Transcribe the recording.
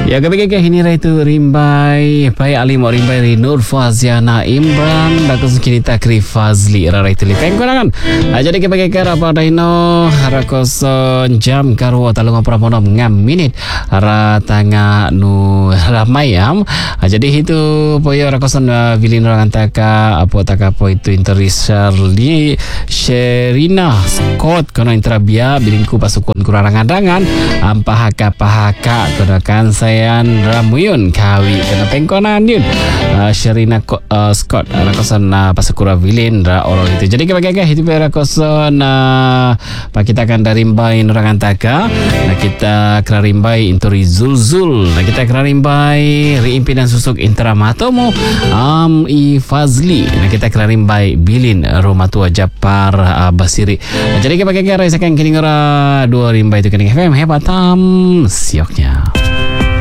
Ya kami ini itu rimbai pai alim rimbai Nur Faziana Imran bagus kita kri Fazli rai itu lipeng konangan. Jadi kita kira apa dahino harakoson jam karo talung pramono ngam minit hara tanga nu ramayam. Jadi itu poyo harakoson vilin orang antaka apa taka po itu interisar li Sherina Scott kono intrabia bilingku pasukun kurarangan-rangan pahaka kono sayan ramuyun kawi kena pengkonan yun Sherina Scott rakosan pasukura vilin ra orang itu. Jadi kita itu rakosan kita akan dari rimbai orang antaka kita kerarimbai intori zulzul kita kerarimbai riimpinan susuk intramatomo i Fazli kita kerarimbai bilin Romatua Japar Basiri. Jadi kita rasakan kini ngora dua rimbai itu kini FM hebatam sioknya.